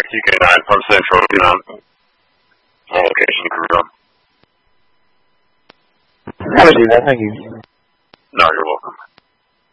TK9 from Central, location confirmed. I would do that, thank you. No, you're welcome.